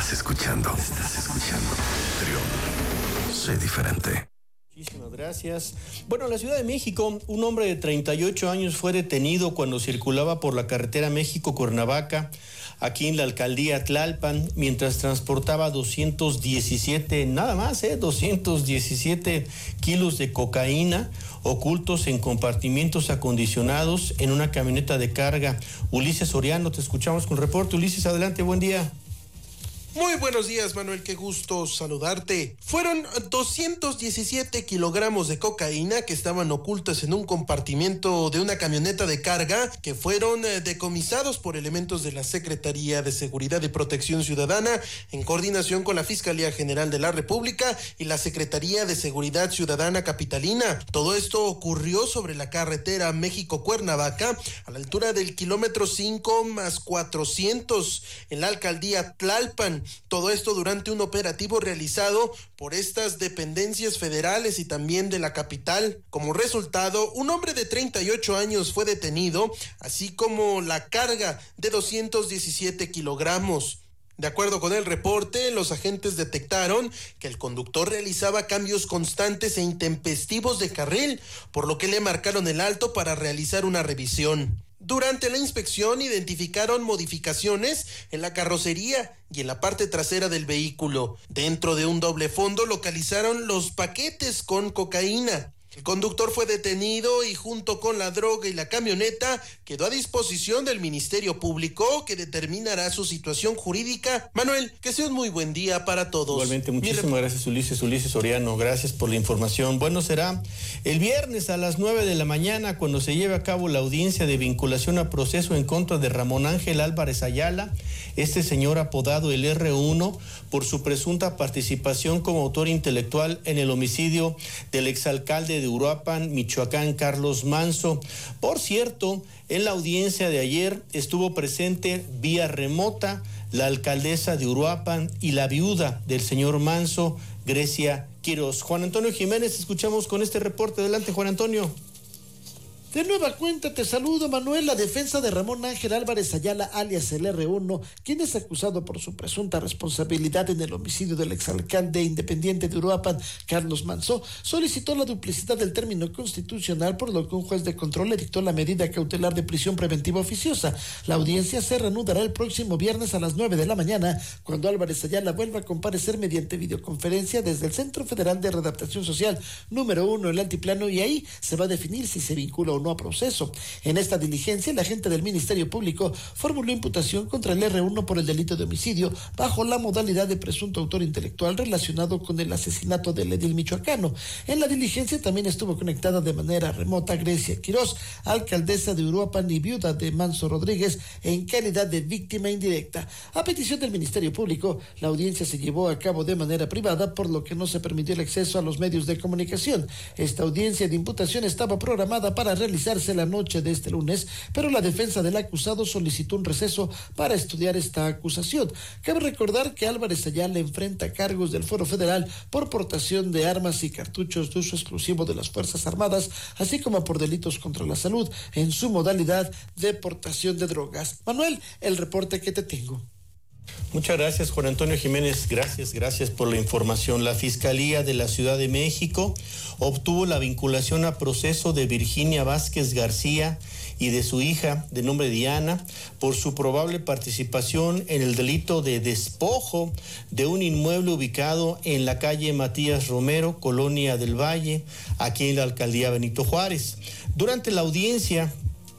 Trión. Sé diferente. Muchísimas gracias. Bueno, en la Ciudad de México, un hombre de 38 años fue detenido cuando circulaba por la carretera México-Cuernavaca, aquí en la alcaldía Tlalpan, mientras transportaba 217 kilos de cocaína ocultos en compartimientos acondicionados en una camioneta de carga. Ulises Soriano, te escuchamos con el reporte. Ulises, adelante, buen día. Muy buenos días, Manuel, qué gusto saludarte. Fueron 217 kilogramos de cocaína que estaban ocultas en un compartimento de una camioneta de carga que fueron decomisados por elementos de la Secretaría de Seguridad y Protección Ciudadana en coordinación con la Fiscalía General de la República y la Secretaría de Seguridad Ciudadana Capitalina. Todo esto ocurrió sobre la carretera México-Cuernavaca a la altura del kilómetro 5+400 en la alcaldía Tlalpan. Todo esto durante un operativo realizado por estas dependencias federales y también de la capital. Como resultado, un hombre de 38 años fue detenido, así como la carga de 217 kilogramos. De acuerdo con el reporte, los agentes detectaron que el conductor realizaba cambios constantes e intempestivos de carril, por lo que le marcaron el alto para realizar una revisión. Durante la inspección identificaron modificaciones en la carrocería y en la parte trasera del vehículo. Dentro de un doble fondo localizaron los paquetes con cocaína. El conductor fue detenido y junto con la droga y la camioneta quedó a disposición del Ministerio Público, que determinará su situación jurídica. Manuel, que sea un muy buen día para todos. Igualmente, muchísimas gracias, Ulises Soriano, gracias por la información. Bueno, será el viernes a las 9 de la mañana cuando se lleve a cabo la audiencia de vinculación a proceso en contra de Ramón Ángel Álvarez Ayala, este señor apodado el R1, por su presunta participación como autor intelectual en el homicidio del exalcalde de Uruapan, Michoacán, Carlos Manso. Por cierto, en la audiencia de ayer estuvo presente vía remota la alcaldesa de Uruapan y la viuda del señor Manso, Grecia Quiroz. Juan Antonio Jiménez, escuchamos con este reporte. Adelante, Juan Antonio. De nueva cuenta te saludo, Manuel. La defensa de Ramón Ángel Álvarez Ayala, alias el R1, quien es acusado por su presunta responsabilidad en el homicidio del exalcalde independiente de Uruapan, Carlos Manso, solicitó la duplicidad del término constitucional, por lo que un juez de control le dictó la medida cautelar de prisión preventiva oficiosa. La audiencia se reanudará el próximo viernes a las 9 de la mañana, cuando Álvarez Ayala vuelva a comparecer mediante videoconferencia desde el Centro Federal de Readaptación Social número 1, el Altiplano, y ahí se va a definir si se vincula o no a proceso. En esta diligencia, el agente del Ministerio Público formuló imputación contra el R1 por el delito de homicidio bajo la modalidad de presunto autor intelectual relacionado con el asesinato del edil michoacano. En la diligencia también estuvo conectada de manera remota Grecia Quiroz, alcaldesa de Uruapan y viuda de Manso Rodríguez, en calidad de víctima indirecta. A petición del Ministerio Público, la audiencia se llevó a cabo de manera privada, por lo que no se permitió el acceso a los medios de comunicación. Esta audiencia de imputación estaba programada para realizarse la noche de este lunes, pero la defensa del acusado solicitó un receso para estudiar esta acusación. Cabe recordar que Álvarez Ayala enfrenta cargos del Foro Federal por portación de armas y cartuchos de uso exclusivo de las Fuerzas Armadas, así como por delitos contra la salud en su modalidad de portación de drogas. Manuel, el reporte que te tengo. Muchas gracias, Juan Antonio Jiménez. Gracias por la información. La Fiscalía de la Ciudad de México obtuvo la vinculación a proceso de Virginia Vázquez García y de su hija, de nombre Diana, por su probable participación en el delito de despojo de un inmueble ubicado en la calle Matías Romero, Colonia del Valle, aquí en la alcaldía Benito Juárez. Durante la audiencia,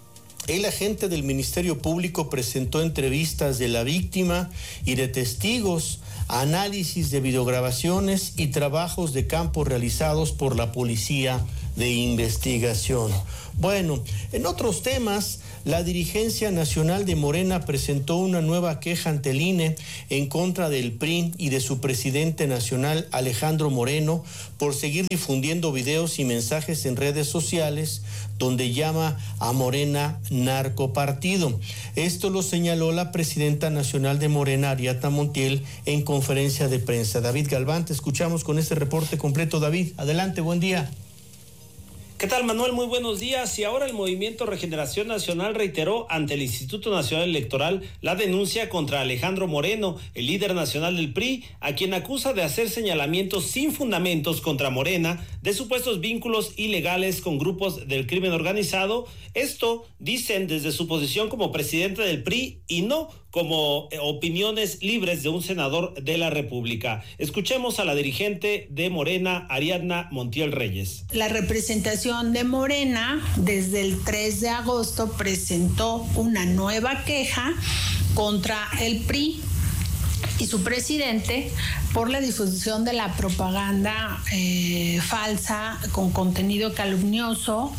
el agente del Ministerio Público presentó entrevistas de la víctima y de testigos, análisis de videograbaciones y trabajos de campo realizados por la Policía de Investigación. Bueno, en otros temas, la dirigencia nacional de Morena presentó una nueva queja ante el INE en contra del PRI y de su presidente nacional, Alejandro Moreno, por seguir difundiendo videos y mensajes en redes sociales donde llama a Morena narcopartido. Esto lo señaló la presidenta nacional de Morena, Ariadna Montiel, en conferencia de prensa. David Galván, te escuchamos con este reporte completo. David, adelante, buen día. ¿Qué tal, Manuel? Muy buenos días. Y ahora el Movimiento Regeneración Nacional reiteró ante el Instituto Nacional Electoral la denuncia contra Alejandro Moreno, el líder nacional del PRI, a quien acusa de hacer señalamientos sin fundamentos contra Morena de supuestos vínculos ilegales con grupos del crimen organizado. Esto, dicen, desde su posición como presidente del PRI y no como opiniones libres de un senador de la República. Escuchemos a la dirigente de Morena, Ariadna Montiel Reyes. La representación de Morena desde el 3 de agosto presentó una nueva queja contra el PRI y su presidente por la difusión de la propaganda falsa con contenido calumnioso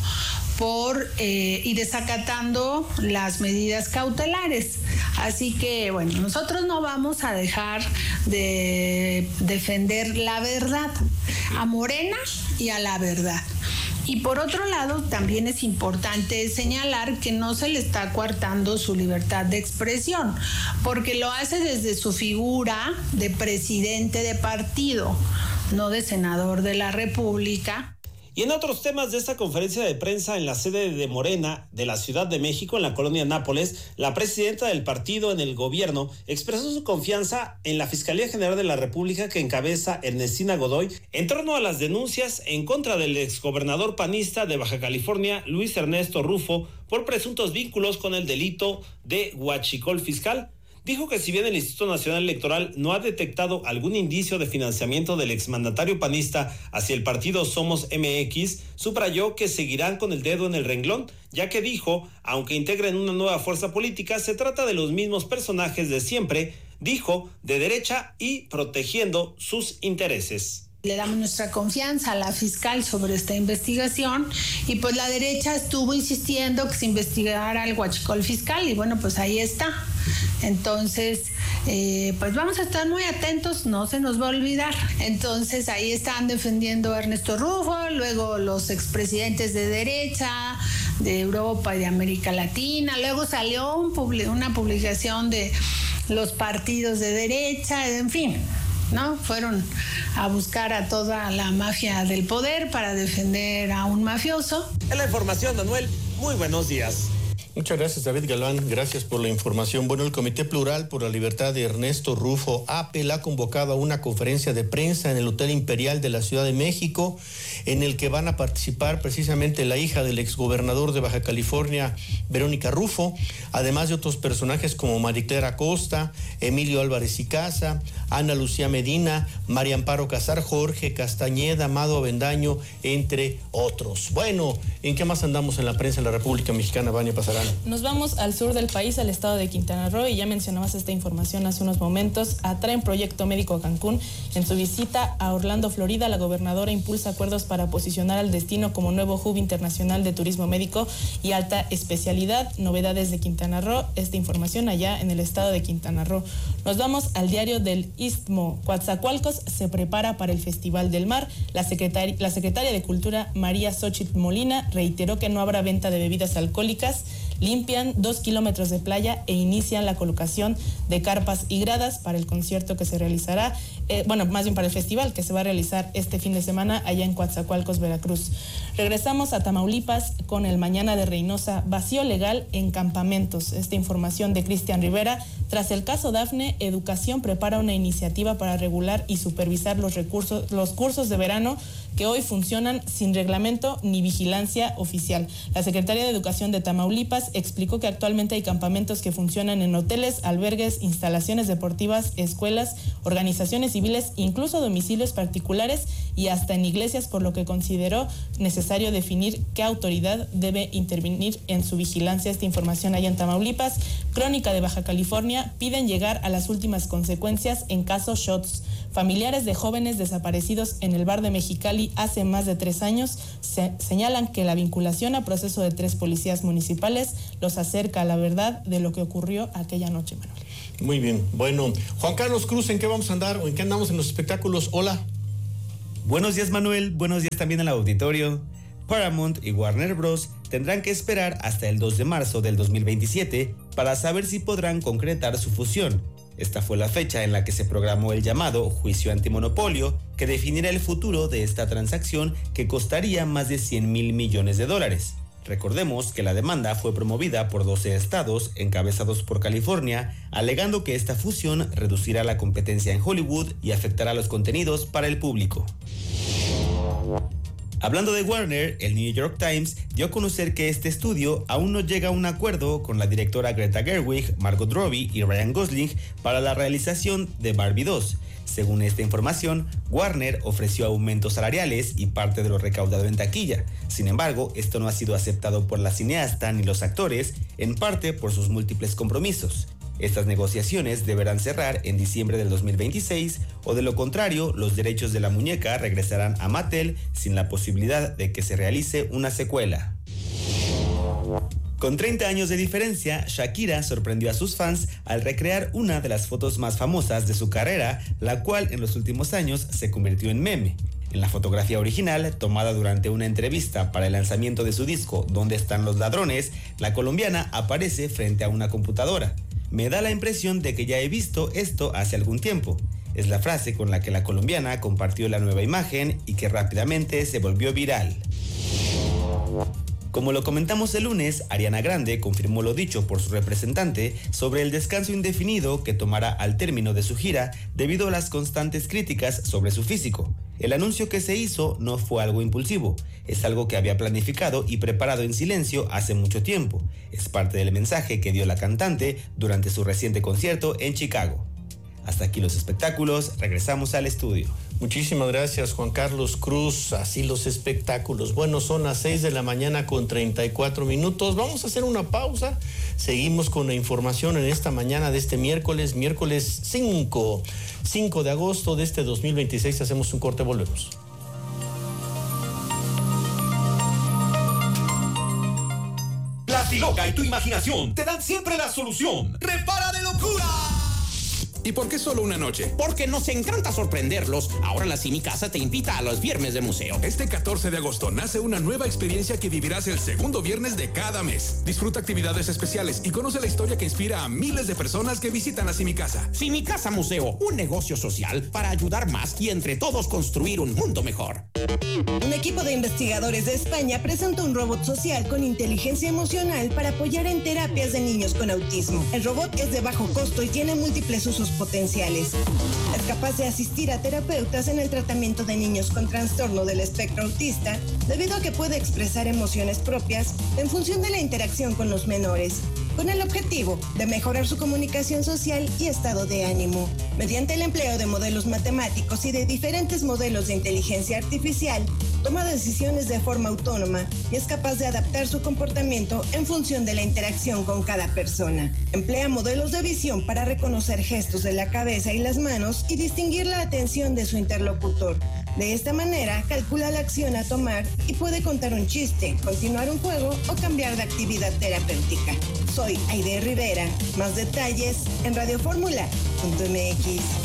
y desacatando las medidas cautelares. Así que, bueno, nosotros no vamos a dejar de defender la verdad, a Morena y a la verdad. Y por otro lado, también es importante señalar que no se le está coartando su libertad de expresión, porque lo hace desde su figura de presidente de partido, no de senador de la República. Y en otros temas de esta conferencia de prensa en la sede de Morena de la Ciudad de México, en la colonia Nápoles, la presidenta del partido en el gobierno expresó su confianza en la Fiscalía General de la República que encabeza Ernestina Godoy en torno a las denuncias en contra del exgobernador panista de Baja California, Luis Ernesto Rufo, por presuntos vínculos con el delito de huachicol fiscal. Dijo que si bien el Instituto Nacional Electoral no ha detectado algún indicio de financiamiento del exmandatario panista hacia el partido Somos MX, subrayó que seguirán con el dedo en el renglón, ya que dijo, aunque integren una nueva fuerza política, se trata de los mismos personajes de siempre, dijo, de derecha y protegiendo sus intereses. Le damos nuestra confianza a la fiscal sobre esta investigación y pues la derecha estuvo insistiendo que se investigara el huachicol fiscal y bueno, pues ahí está. Entonces, pues vamos a estar muy atentos, no se nos va a olvidar. Entonces ahí están defendiendo a Ernesto Rufo, luego los expresidentes de derecha, de Europa y de América Latina, luego salió una publicación de los partidos de derecha, en fin, ¿no? Fueron a buscar a toda la mafia del poder para defender a un mafioso. En la información, Manuel, muy buenos días. Muchas gracias, David Galván. Gracias por la información. Bueno, el Comité Plural por la Libertad de Ernesto Rufo, APEL, ha convocado a una conferencia de prensa en el Hotel Imperial de la Ciudad de México, en el que van a participar precisamente la hija del exgobernador de Baja California, Verónica Rufo, además de otros personajes como Mariclera Acosta, Emilio Álvarez y Casa, Ana Lucía Medina, María Amparo Casar, Jorge Castañeda, Amado Avendaño, entre otros. Bueno, ¿en qué más andamos en la prensa en la República Mexicana, Vania Pasarán? Nos vamos al sur del país, al estado de Quintana Roo, y ya mencionabas esta información hace unos momentos. Atraen proyecto médico a Cancún. En su visita a Orlando, Florida, la gobernadora impulsa acuerdos para posicionar al destino como nuevo hub internacional de turismo médico y alta especialidad. Novedades de Quintana Roo, esta información allá en el estado de Quintana Roo. Nos vamos al diario del Istmo. Coatzacoalcos se prepara para el Festival del Mar. La secretaria de Cultura, María Xóchitl Molina, reiteró que no habrá venta de bebidas alcohólicas. Limpian 2 kilómetros de playa e inician la colocación de carpas y gradas para el concierto que se realizará, más bien para el festival que se va a realizar este fin de semana allá en Coatzacoalcos, Veracruz. Regresamos a Tamaulipas con el Mañana de Reynosa, vacío legal en campamentos. Esta información de Cristian Rivera. Tras el caso Dafne, Educación prepara una iniciativa para regular y supervisar los cursos de verano que hoy funcionan sin reglamento ni vigilancia oficial. La Secretaría de Educación de Tamaulipas explicó que actualmente hay campamentos que funcionan en hoteles, albergues, instalaciones deportivas, escuelas, organizaciones civiles, incluso domicilios particulares y hasta en iglesias, por lo que consideró necesario definir qué autoridad debe intervenir en su vigilancia. Esta información allá en Tamaulipas. Crónica de Baja California, piden llegar a las últimas consecuencias en caso Shots. Familiares de jóvenes desaparecidos en el bar de Mexicali hace más de 3 años señalan que la vinculación a proceso de 3 policías municipales los acerca a la verdad de lo que ocurrió aquella noche, Manuel. Muy bien. Bueno, Juan Carlos Cruz, ¿en qué vamos a andar o en qué andamos en los espectáculos? Hola. Buenos días, Manuel. Buenos días también al auditorio. Paramount y Warner Bros. Tendrán que esperar hasta el 2 de marzo del 2027 para saber si podrán concretar su fusión. Esta fue la fecha en la que se programó el llamado juicio antimonopolio, que definirá el futuro de esta transacción que costaría más de 100,000 millones de dólares. Recordemos que la demanda fue promovida por 12 estados, encabezados por California, alegando que esta fusión reducirá la competencia en Hollywood y afectará los contenidos para el público. Hablando de Warner, el New York Times dio a conocer que este estudio aún no llega a un acuerdo con la directora Greta Gerwig, Margot Robbie y Ryan Gosling para la realización de Barbie 2. Según esta información, Warner ofreció aumentos salariales y parte de lo recaudado en taquilla. Sin embargo, esto no ha sido aceptado por la cineasta ni los actores, en parte por sus múltiples compromisos. Estas negociaciones deberán cerrar en diciembre del 2026 o de lo contrario, los derechos de la muñeca regresarán a Mattel sin la posibilidad de que se realice una secuela. Con 30 años de diferencia, Shakira sorprendió a sus fans al recrear una de las fotos más famosas de su carrera, la cual en los últimos años se convirtió en meme. En la fotografía original, tomada durante una entrevista para el lanzamiento de su disco ¿Dónde están los ladrones?, la colombiana aparece frente a una computadora. Me da la impresión de que ya he visto esto hace algún tiempo. Es la frase con la que la colombiana compartió la nueva imagen y que rápidamente se volvió viral. Como lo comentamos el lunes, Ariana Grande confirmó lo dicho por su representante sobre el descanso indefinido que tomará al término de su gira debido a las constantes críticas sobre su físico. El anuncio que se hizo no fue algo impulsivo, es algo que había planificado y preparado en silencio hace mucho tiempo. Es parte del mensaje que dio la cantante durante su reciente concierto en Chicago. Hasta aquí los espectáculos, regresamos al estudio. Muchísimas gracias, Juan Carlos Cruz. Así los espectáculos. Bueno, son las 6 de la mañana con 34 minutos. Vamos a hacer una pausa. Seguimos con la información en esta mañana de este miércoles 5 de agosto de este 2026. Hacemos un corte, volvemos. Plastiloca y tu imaginación te dan siempre la solución. ¡Repara de locura! ¿Y por qué solo una noche? Porque nos encanta sorprenderlos. Ahora la Cinicasa te invita a los viernes de museo. Este 14 de agosto nace una nueva experiencia que vivirás el segundo viernes de cada mes. Disfruta actividades especiales y conoce la historia que inspira a miles de personas que visitan la Cinicasa. Cinicasa Museo, un negocio social para ayudar más y entre todos construir un mundo mejor. Un equipo de investigadores de España presentó un robot social con inteligencia emocional para apoyar en terapias de niños con autismo. El robot es de bajo costo y tiene múltiples usos potenciales. Es capaz de asistir a terapeutas en el tratamiento de niños con trastorno del espectro autista, debido a que puede expresar emociones propias en función de la interacción con los menores, con el objetivo de mejorar su comunicación social y estado de ánimo. Mediante el empleo de modelos matemáticos y de diferentes modelos de inteligencia artificial, toma decisiones de forma autónoma y es capaz de adaptar su comportamiento en función de la interacción con cada persona. Emplea modelos de visión para reconocer gestos de la cabeza y las manos y distinguir la atención de su interlocutor. De esta manera, calcula la acción a tomar y puede contar un chiste, continuar un juego o cambiar de actividad terapéutica. Soy Aide Rivera. Más detalles en radioformula.mx.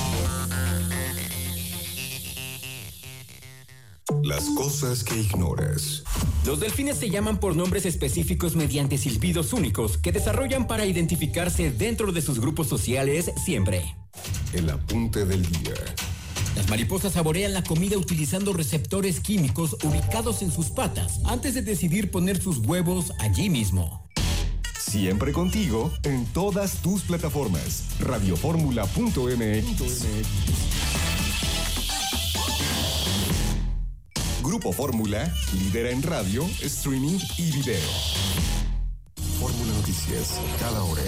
Las cosas que ignoras. Los delfines se llaman por nombres específicos mediante silbidos únicos que desarrollan para identificarse dentro de sus grupos sociales siempre. El apunte del día. Las mariposas saborean la comida utilizando receptores químicos ubicados en sus patas antes de decidir poner sus huevos allí mismo. Siempre contigo en todas tus plataformas. Radioformula.mx. Grupo Fórmula, líder en radio, streaming y video. Fórmula Noticias, cada hora.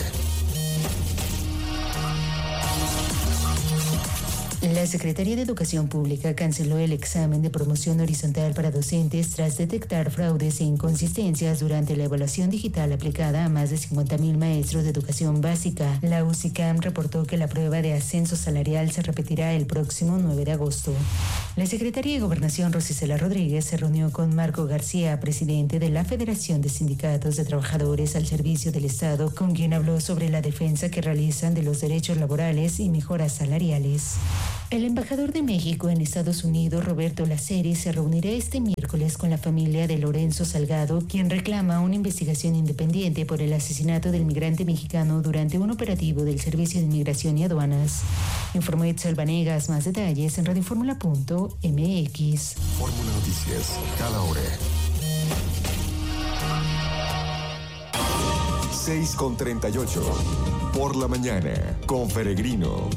La Secretaría de Educación Pública canceló el examen de promoción horizontal para docentes tras detectar fraudes e inconsistencias durante la evaluación digital aplicada a más de 50,000 maestros de educación básica. La UCICAM reportó que la prueba de ascenso salarial se repetirá el próximo 9 de agosto. La secretaria de Gobernación, Rosicela Rodríguez, se reunió con Marco García, presidente de la Federación de Sindicatos de Trabajadores al Servicio del Estado, con quien habló sobre la defensa que realizan de los derechos laborales y mejoras salariales. El embajador de México en Estados Unidos, Roberto Laceri, se reunirá este miércoles con la familia de Lorenzo Salgado, quien reclama una investigación independiente por el asesinato del migrante mexicano durante un operativo del Servicio de Inmigración y Aduanas. Informó Itzel Vanegas. Más detalles en radioformula.mx. Fórmula Noticias, cada hora. 6:38. Por la mañana, con Peregrino.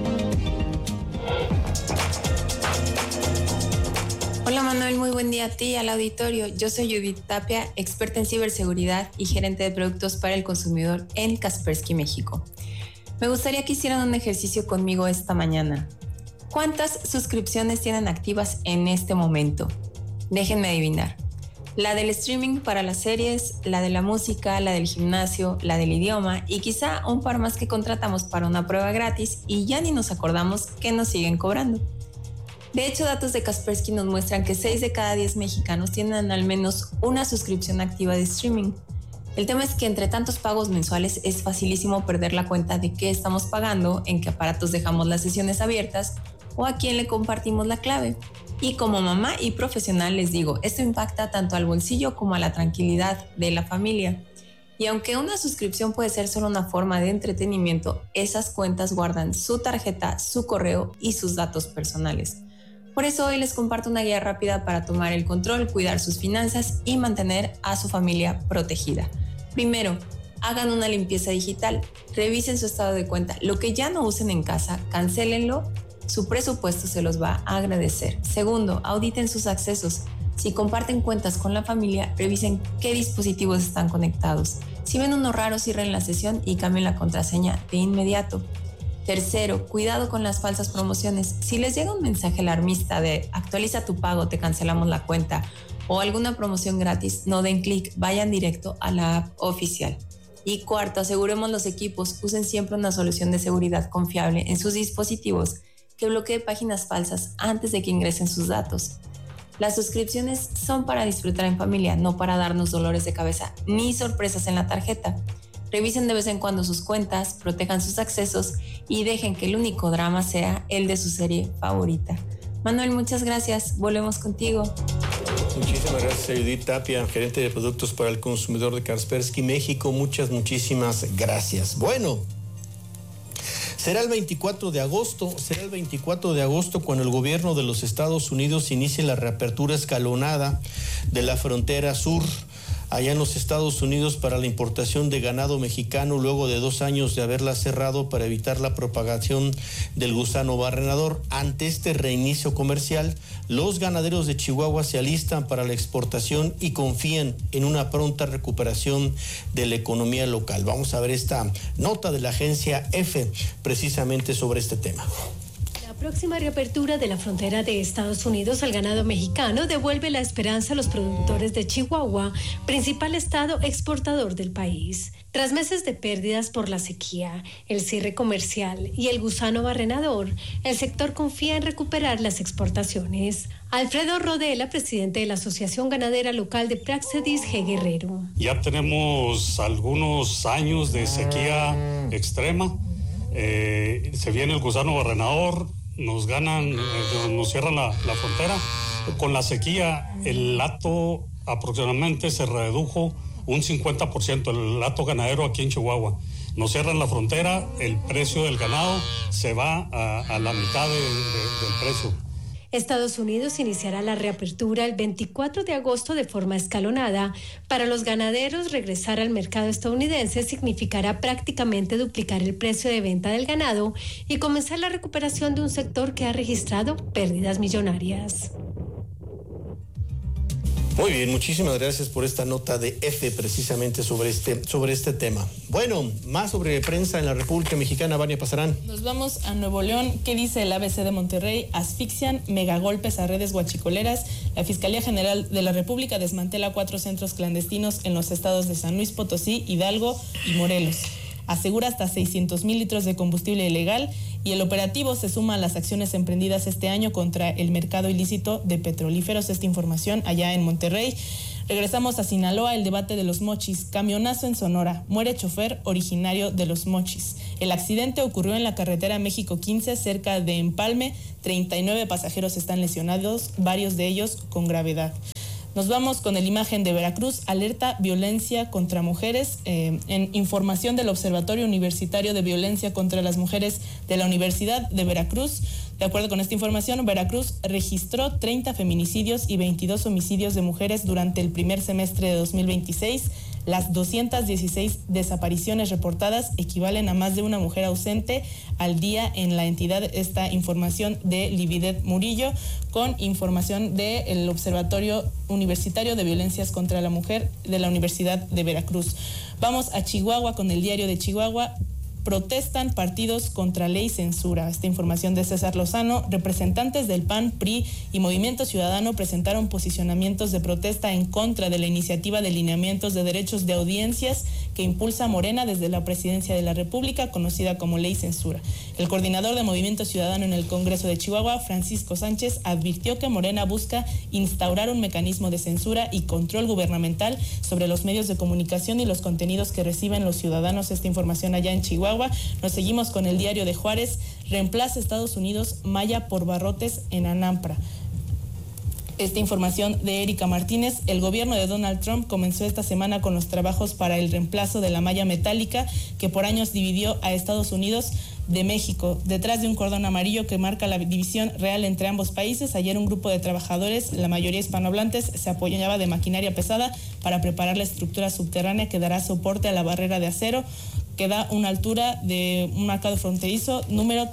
Hola Manuel, muy buen día a ti y al auditorio. Yo soy Judith Tapia, experta en ciberseguridad y gerente de productos para el consumidor en Kaspersky, México. Me gustaría que hicieran un ejercicio conmigo esta mañana. ¿Cuántas suscripciones tienen activas en este momento? Déjenme adivinar. La del streaming para las series, la de la música, la del gimnasio, la del idioma y quizá un par más que contratamos para una prueba gratis y ya ni nos acordamos que nos siguen cobrando. De hecho, datos de Kaspersky nos muestran que 6 de cada 10 mexicanos tienen al menos una suscripción activa de streaming. El tema es que entre tantos pagos mensuales es facilísimo perder la cuenta de qué estamos pagando, en qué aparatos dejamos las sesiones abiertas o a quién le compartimos la clave. Y como mamá y profesional les digo, esto impacta tanto al bolsillo como a la tranquilidad de la familia. Y aunque una suscripción puede ser solo una forma de entretenimiento, esas cuentas guardan su tarjeta, su correo y sus datos personales. Por eso hoy les comparto una guía rápida para tomar el control, cuidar sus finanzas y mantener a su familia protegida. Primero, hagan una limpieza digital, revisen su estado de cuenta. Lo que ya no usen en casa, cancélenlo, su presupuesto se los va a agradecer. Segundo, auditen sus accesos. Si comparten cuentas con la familia, revisen qué dispositivos están conectados. Si ven uno raro, cierren la sesión y cambien la contraseña de inmediato. Tercero, cuidado con las falsas promociones. Si les llega un mensaje alarmista de actualiza tu pago, te cancelamos la cuenta o alguna promoción gratis, no den clic, vayan directo a la app oficial. Y cuarto, aseguremos los equipos, usen siempre una solución de seguridad confiable en sus dispositivos que bloquee páginas falsas antes de que ingresen sus datos. Las suscripciones son para disfrutar en familia, no para darnos dolores de cabeza ni sorpresas en la tarjeta. Revisen de vez en cuando sus cuentas, protejan sus accesos y dejen que el único drama sea el de su serie favorita. Manuel, muchas gracias. Volvemos contigo. Muchísimas gracias, Judith Tapia, gerente de productos para el consumidor de Kaspersky México. Muchísimas gracias. Bueno, será el 24 de agosto cuando el gobierno de los Estados Unidos inicie la reapertura escalonada de la frontera sur allá en los Estados Unidos para la importación de ganado mexicano luego de 2 años de haberla cerrado para evitar la propagación del gusano barrenador. Ante este reinicio comercial, los ganaderos de Chihuahua se alistan para la exportación y confían en una pronta recuperación de la economía local. Vamos a ver esta nota de la agencia EFE precisamente sobre este tema. La próxima reapertura de la frontera de Estados Unidos al ganado mexicano devuelve la esperanza a los productores de Chihuahua, principal estado exportador del país. Tras meses de pérdidas por la sequía, el cierre comercial y el gusano barrenador, el sector confía en recuperar las exportaciones. Alfredo Rodela, presidente de la Asociación Ganadera Local de Praxedis G. Guerrero. Ya tenemos algunos años de sequía extrema. Se viene el gusano barrenador, nos cierran la frontera. Con la sequía, el hato aproximadamente se redujo un 50%, el hato ganadero aquí en Chihuahua. Nos cierran la frontera, el precio del ganado se va a la mitad del precio. Estados Unidos iniciará la reapertura el 24 de agosto de forma escalonada. Para los ganaderos, regresar al mercado estadounidense significará prácticamente duplicar el precio de venta del ganado y comenzar la recuperación de un sector que ha registrado pérdidas millonarias. Muy bien, muchísimas gracias por esta nota de EFE precisamente sobre este tema. Bueno, más sobre prensa en la República Mexicana, Vania Pasarán. Nos vamos a Nuevo León. ¿Qué dice el ABC de Monterrey? Asfixian megagolpes a redes guachicoleras. La Fiscalía General de la República desmantela 4 centros clandestinos en los estados de San Luis Potosí, Hidalgo y Morelos. asegura hasta 600,000 litros de combustible ilegal y el operativo se suma a las acciones emprendidas este año contra el mercado ilícito de petrolíferos. Esta información allá en Monterrey. Regresamos a Sinaloa, el debate de Los Mochis. Camionazo en Sonora. Muere chofer originario de Los Mochis. El accidente ocurrió en la carretera México 15, cerca de Empalme. 39 pasajeros están lesionados, varios de ellos con gravedad. Nos vamos con el Imagen de Veracruz. Alerta violencia contra mujeres. En información del Observatorio Universitario de Violencia contra las Mujeres de la Universidad de Veracruz. De acuerdo con esta información, Veracruz registró 30 feminicidios y 22 homicidios de mujeres durante el primer semestre de 2026. Las 216 desapariciones reportadas equivalen a más de una mujer ausente al día en la entidad. Esta información de Lividet Murillo, con información del Observatorio Universitario de Violencias contra la Mujer de la Universidad de Veracruz. Vamos a Chihuahua con el Diario de Chihuahua. Protestan partidos contra ley censura. Esta información de César Lozano. Representantes del PAN, PRI y Movimiento Ciudadano presentaron posicionamientos de protesta en contra de la iniciativa de lineamientos de derechos de audiencias que impulsa Morena desde la Presidencia de la República, conocida como ley censura. El coordinador de Movimiento Ciudadano en el Congreso de Chihuahua, Francisco Sánchez, advirtió que Morena busca instaurar un mecanismo de censura y control gubernamental sobre los medios de comunicación y los contenidos que reciben los ciudadanos. Esta información allá en Chihuahua. Nos seguimos con el Diario de Juárez. Reemplaza Estados Unidos malla por barrotes en Anampra. Esta información de Erika Martínez. El gobierno de Donald Trump comenzó esta semana con los trabajos para el reemplazo de la malla metálica que por años dividió a Estados Unidos de México. Detrás de un cordón amarillo que marca la división real entre ambos países, ayer un grupo de trabajadores, la mayoría hispanohablantes, se apoyaba de maquinaria pesada para preparar la estructura subterránea que dará soporte a la barrera de acero que da una altura de un marcado fronterizo número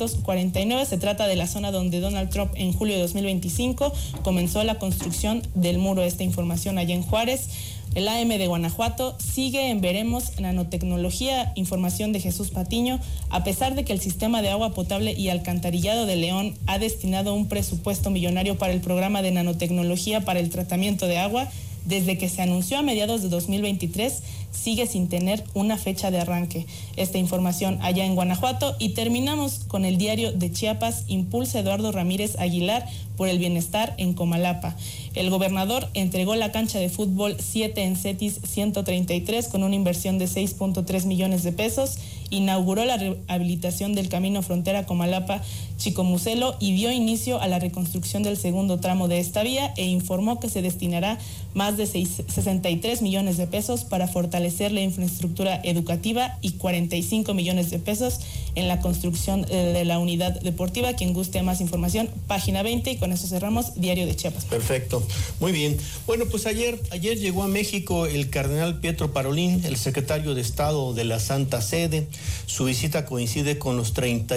349. Se trata de la zona donde Donald Trump en julio de 2025 comenzó la construcción del muro. Esta información allá en Juárez. El AM de Guanajuato sigue en veremos nanotecnología. Información de Jesús Patiño. A pesar de que el sistema de agua potable y alcantarillado de León ha destinado un presupuesto millonario para el programa de nanotecnología para el tratamiento de agua, desde que se anunció a mediados de 2023, sigue sin tener una fecha de arranque. Esta información allá en Guanajuato. Y terminamos con el Diario de Chiapas. Impulsa Eduardo Ramírez Aguilar por el bienestar en Comalapa. El gobernador entregó la cancha de fútbol 7 en CETIS 133 con una inversión de 6.3 millones de pesos. Inauguró la rehabilitación del camino frontera Comalapa-Chicomucelo y dio inicio a la reconstrucción del segundo tramo de esta vía, e informó que se destinará más de 63 millones de pesos para fortalecer la infraestructura educativa y 45 millones de pesos en la construcción de la unidad deportiva. Quien guste más información, página 20, y con eso cerramos Diario de Chiapas. Perfecto, muy bien. Bueno, pues ayer llegó a México el cardenal Pietro Parolin, el secretario de Estado de la Santa Sede. Su visita coincide con los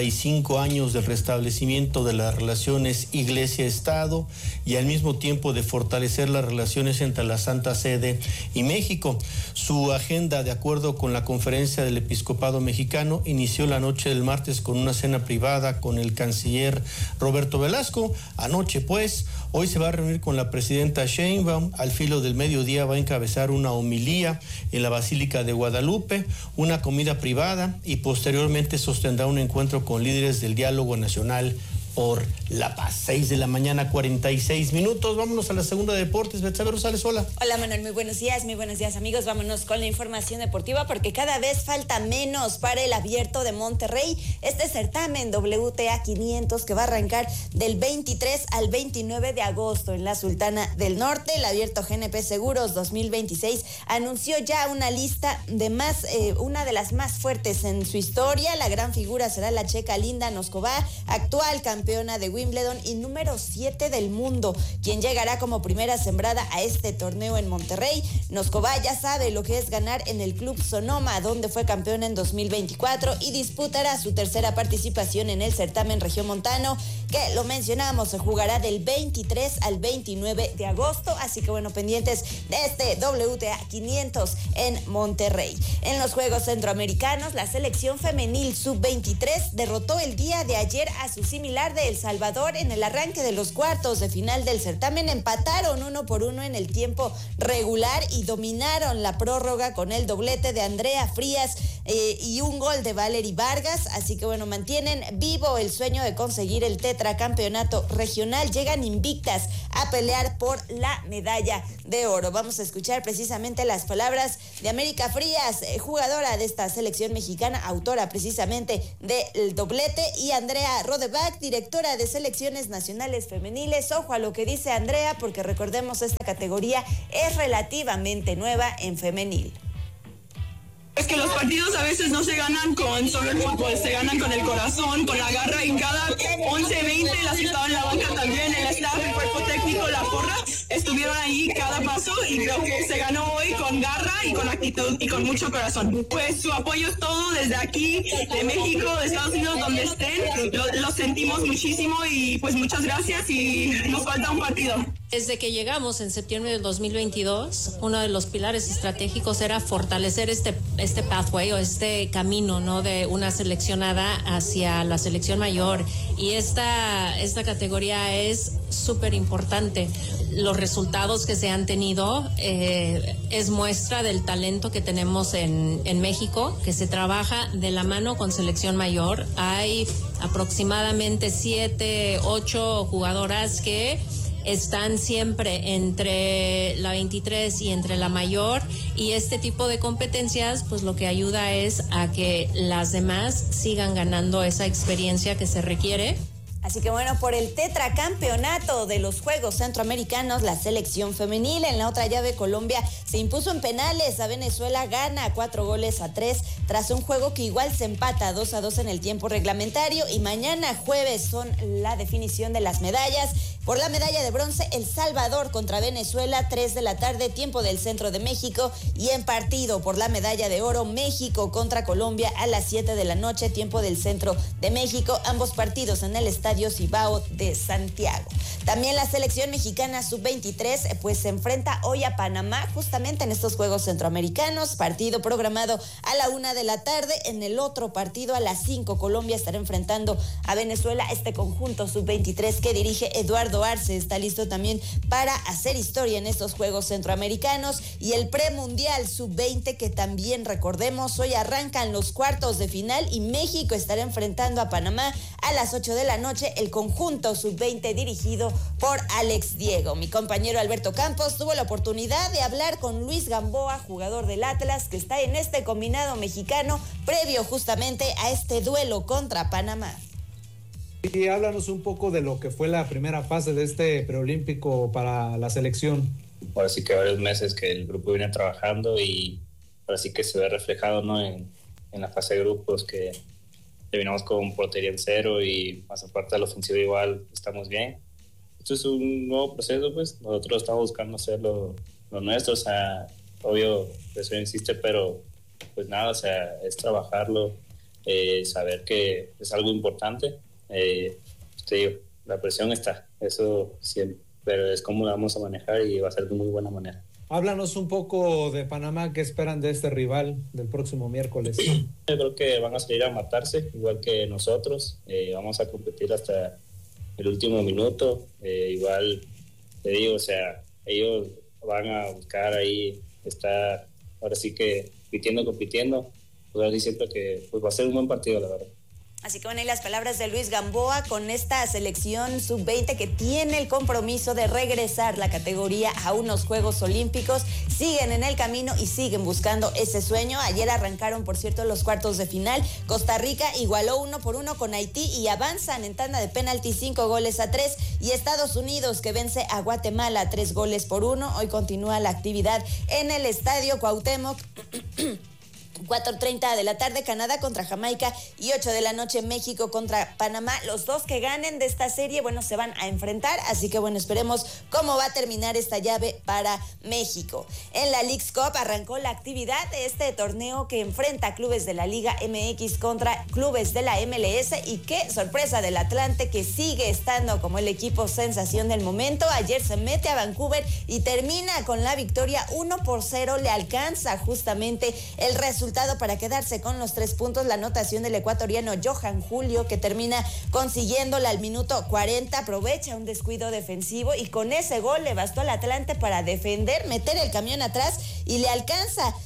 35 años del restablecimiento de las relaciones Iglesia-Estado y al mismo tiempo de fortalecer las relaciones entre la Santa Sede y México. Su agenda, de acuerdo con la Conferencia del Episcopado Mexicano, inició la noche del martes con una cena privada con el canciller Roberto Velasco. Anoche, pues, hoy se va a reunir con la presidenta Sheinbaum. Al filo del mediodía va a encabezar una homilía en la Basílica de Guadalupe, una comida privada, y posteriormente sostendrá un encuentro con líderes del Diálogo Nacional por la Paz. 6 de la mañana, 46 minutos. Vámonos a la segunda de deportes. Betsabe Rosales, hola. Hola, Manuel, muy buenos días, amigos. Vámonos con la información deportiva porque cada vez falta menos para el Abierto de Monterrey, este certamen WTA 500 que va a arrancar del 23 al 29 de agosto en la Sultana del Norte. El Abierto GNP Seguros 2026 anunció ya una lista de una de las más fuertes en su historia. La gran figura será la checa Linda Noskova, actual campeona de Wimbledon y número 7 del mundo, quien llegará como primera sembrada a este torneo en Monterrey. Noskova ya sabe lo que es ganar en el Club Sonoma, donde fue campeona en 2024 y disputará su tercera participación en el certamen regiomontano, que lo mencionamos, se jugará del 23 al 29 de agosto, así que bueno, pendientes de este WTA 500 en Monterrey. En los Juegos Centroamericanos, la selección femenil sub-23 derrotó el día de ayer a su similar de El Salvador en el arranque de los cuartos de final del certamen. Empataron 1-1 en el tiempo regular y dominaron la prórroga con el doblete de Andrea Frías y un gol de Valery Vargas, así que bueno, mantienen vivo el sueño de conseguir el tetracampeonato regional, llegan invictas a pelear por la medalla de oro. Vamos a escuchar precisamente las palabras de América Frías, jugadora de esta selección mexicana, autora precisamente del doblete, y Andrea Rodebach, directora de selecciones nacionales femeniles. Ojo a lo que dice Andrea, porque recordemos, esta categoría es relativamente nueva en femenil. Es que los partidos a veces no se ganan con solo el fútbol, se ganan con el corazón, con la garra, y cada 11, 20, las que estaban en la banca también, el staff, el cuerpo técnico, la porra, estuvieron ahí cada paso, y creo que se ganó hoy con garra y con actitud y con mucho corazón. Pues su apoyo es todo desde aquí, de México, de Estados Unidos, donde estén, lo sentimos muchísimo, y pues muchas gracias, y nos falta un partido. Desde que llegamos en septiembre del 2022, uno de los pilares estratégicos era fortalecer este pathway o este camino, ¿no?, de una seleccionada hacia la selección mayor, y esta categoría es súper importante. Los resultados que se han tenido es muestra del talento que tenemos en México, que se trabaja de la mano con selección mayor. Hay aproximadamente 7, 8 jugadoras que están siempre entre la 23 y entre la mayor, y este tipo de competencias pues lo que ayuda es a que las demás sigan ganando esa experiencia que se requiere. Así que bueno, por el tetracampeonato de los Juegos Centroamericanos, la selección femenil. En la otra llave, Colombia se impuso en penales a Venezuela, gana 4-3 tras un juego que igual se empata 2-2 en el tiempo reglamentario, y mañana jueves son la definición de las medallas. Por la medalla de bronce, El Salvador contra Venezuela, 3 de la tarde, tiempo del centro de México, y en partido por la medalla de oro, México contra Colombia a las 7 de la noche, tiempo del centro de México, ambos partidos en el Estadio Cibao de Santiago. También la selección mexicana sub-23 pues se enfrenta hoy a Panamá, justamente en estos Juegos Centroamericanos, partido programado a la 1 de la tarde. En el otro partido a las 5, Colombia estará enfrentando a Venezuela. Este conjunto sub-23 que dirige Eduardo Arce está listo también para hacer historia en estos Juegos Centroamericanos. Y el premundial sub-20, que también recordemos, hoy arrancan los cuartos de final y México estará enfrentando a Panamá a las 8 de la noche, el conjunto sub-20 dirigido por Alex Diego. Mi compañero Alberto Campos tuvo la oportunidad de hablar con Luis Gamboa, jugador del Atlas, que está en este combinado mexicano previo justamente a este duelo contra Panamá. Y háblanos un poco de lo que fue la primera fase de este preolímpico para la selección. Ahora sí que varios meses que el grupo viene trabajando, y ahora sí que se ve reflejado, ¿no?, en la fase de grupos, que terminamos con portería en 0, y más aparte de la ofensiva igual estamos bien. Esto es un nuevo proceso, pues nosotros estamos buscando hacer lo nuestro, o sea, obvio, eso insiste, pero pues nada, o sea, es trabajarlo, saber que es algo importante. Te digo, la presión está, eso siempre, pero es cómo la vamos a manejar, y va a ser de muy buena manera. Háblanos un poco de Panamá, ¿qué esperan de este rival del próximo miércoles? Yo creo que van a salir a matarse, igual que nosotros. Vamos a competir hasta el último minuto. Igual, te digo, o sea, ellos van a buscar ahí estar, ahora sí que compitiendo. Pues así siento que pues va a ser un buen partido, la verdad. Así que van ahí las palabras de Luis Gamboa con esta selección sub-20 que tiene el compromiso de regresar la categoría a unos Juegos Olímpicos. Siguen en el camino y siguen buscando ese sueño. Ayer arrancaron, por cierto, los cuartos de final. Costa Rica igualó 1-1 con Haití y avanzan en tanda de penalti 5-3. Y Estados Unidos, que vence a Guatemala 3-1. Hoy continúa la actividad en el Estadio Cuauhtémoc. 4:30 de la tarde, Canadá contra Jamaica, y 8 de la noche, México contra Panamá. Los dos que ganen de esta serie, bueno, se van a enfrentar, así que bueno, esperemos cómo va a terminar esta llave para México. En la Leagues Cup arrancó la actividad de este torneo que enfrenta clubes de la Liga MX contra clubes de la MLS, y qué sorpresa del Atlante, que sigue estando como el equipo sensación del momento. Ayer se mete a Vancouver y termina con la victoria 1-0, le alcanza justamente el resultado para quedarse con los 3 puntos. La anotación del ecuatoriano Johan Julio, que termina consiguiéndola al minuto 40, aprovecha un descuido defensivo y con ese gol le bastó al Atlante para defender, meter el camión atrás y le alcanza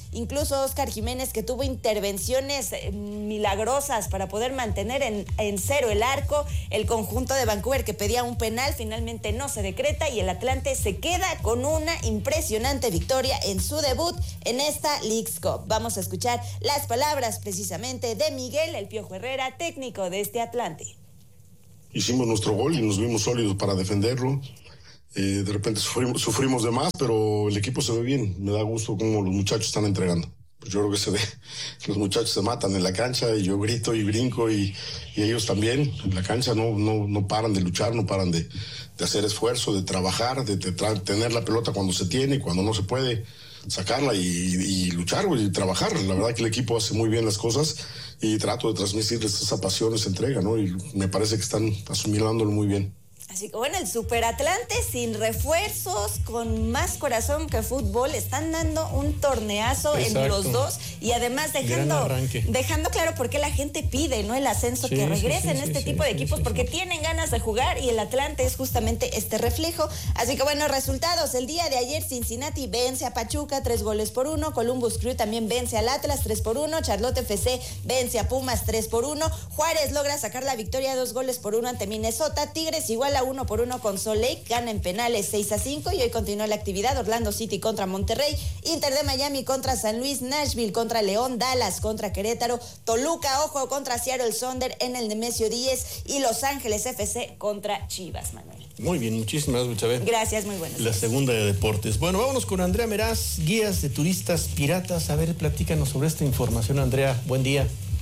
incluso Óscar Jiménez, que tuvo intervenciones milagrosas para poder mantener en cero el arco. El conjunto de Vancouver, que pedía un penal, finalmente no se decreta y el Atlante se queda con una impresionante victoria en su debut en esta Leagues Cup. Vamos a escuchar las palabras precisamente de Miguel El Piojo Herrera, técnico de este Atlante. Hicimos nuestro gol y nos vimos sólidos para defenderlo. De repente sufrimos de más, pero el equipo se ve bien. Me da gusto cómo los muchachos están entregando. Pues yo creo que se ve, los muchachos se matan en la cancha y yo grito y brinco y ellos también. En la cancha no paran de luchar, no paran de hacer esfuerzo, de trabajar, de tener la pelota cuando se tiene y cuando no se puede sacarla y luchar y trabajar. La verdad que el equipo hace muy bien las cosas y trato de transmitirles esa pasión, esa entrega, ¿no? Y me parece que están asumilándolo muy bien. Así que bueno, el Super Atlante sin refuerzos, con más corazón que fútbol, están dando un torneazo. Exacto. En los dos y además dejando claro por qué la gente pide, ¿no? El ascenso, que regresen este tipo de equipos porque tienen ganas de jugar y el Atlante es justamente este reflejo. Así que bueno, resultados. El día de ayer Cincinnati vence a Pachuca 3-1, Columbus Crew también vence al Atlas 3-1, Charlotte FC vence a Pumas 3-1, Juárez logra sacar la victoria 2-1 ante Minnesota, Tigres igual a 1-1 con Salt Lake, gana en penales 6-5 y hoy continúa la actividad. Orlando City contra Monterrey, Inter de Miami contra San Luis, Nashville contra León, Dallas contra Querétaro, Toluca, ojo, contra Seattle Sonder en el Nemesio 10 y Los Ángeles FC contra Chivas, Manuel. Muy bien, muchísimas gracias, Chávez. Gracias, muy buenas. La segunda de deportes. Bueno, vámonos con Andrea Meraz, guías de turistas piratas. A ver, platícanos sobre esta información, Andrea. Buen día.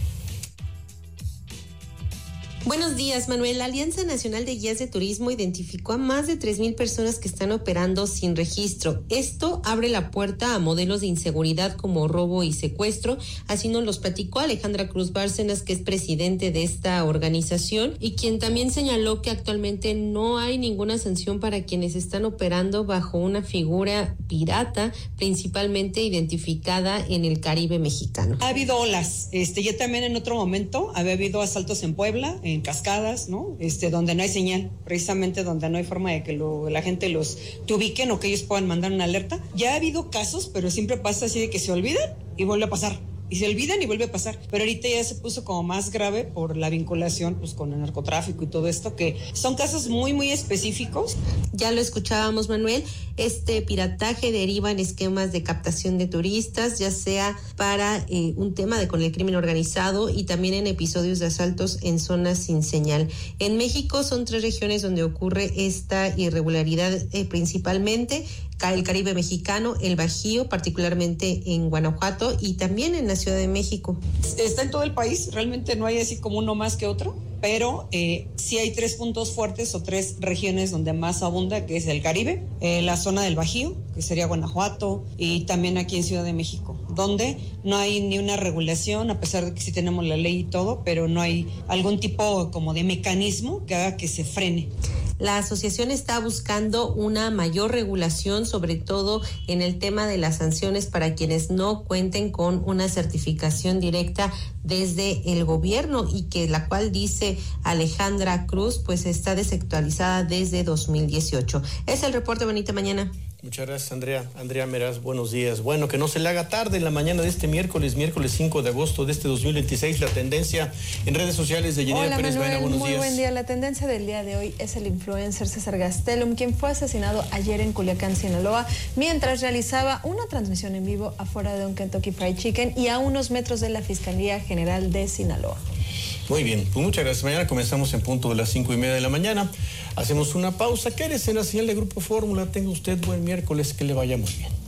Buenos días, Manuel. La Alianza Nacional de Guías de Turismo identificó a más de 3,000 personas que están operando sin registro. Esto abre la puerta a modelos de inseguridad como robo y secuestro. Así nos los platicó Alejandra Cruz Bárcenas, que es presidente de esta organización y quien también señaló que actualmente no hay ninguna sanción para quienes están operando bajo una figura pirata, principalmente identificada en el Caribe mexicano. Ha habido olas. Ya también en otro momento había habido asaltos en Puebla, en Cascadas, ¿no? Donde no hay señal, precisamente donde no hay forma de que la gente te ubiquen o que ellos puedan mandar una alerta. Ya ha habido casos, pero siempre pasa así de que se olvidan y vuelve a pasar. Y se olvidan y vuelve a pasar. Pero ahorita ya se puso como más grave por la vinculación pues con el narcotráfico y todo esto, que son casos muy, muy específicos. Ya lo escuchábamos, Manuel. Este pirataje deriva en esquemas de captación de turistas, ya sea para un tema con el crimen organizado y también en episodios de asaltos en zonas sin señal. En México son 3 regiones donde ocurre esta irregularidad principalmente. El Caribe mexicano, el Bajío, particularmente en Guanajuato y también en la Ciudad de México. Está en todo el país, realmente no hay así como uno más que otro, pero sí hay 3 puntos fuertes o 3 regiones donde más abunda, que es el Caribe, la zona del Bajío, que sería Guanajuato, y también aquí en Ciudad de México, donde no hay ni una regulación, a pesar de que sí tenemos la ley y todo, pero no hay algún tipo como de mecanismo que haga que se frene. La asociación está buscando una mayor regulación, sobre todo en el tema de las sanciones para quienes no cuenten con una certificación directa desde el gobierno y que la cual, dice Alejandra Cruz, pues está desactualizada desde 2018. Es el reporte. Bonita mañana. Muchas gracias, Andrea. Andrea Meraz, buenos días. Bueno, que no se le haga tarde en la mañana de este miércoles 5 de agosto de este 2026. La tendencia en redes sociales de Yanira Pérez Baena, buenos días. Muy buen día. La tendencia del día de hoy es el influencer César Gastelum, quien fue asesinado ayer en Culiacán, Sinaloa, mientras realizaba una transmisión en vivo afuera de un Kentucky Fried Chicken y a unos metros de la Fiscalía General de Sinaloa. Muy bien, pues muchas gracias. Mañana comenzamos en punto de las 5:30 de la mañana. Hacemos una pausa. Quédese en la señal de Grupo Fórmula. Tenga usted buen miércoles, que le vaya muy bien.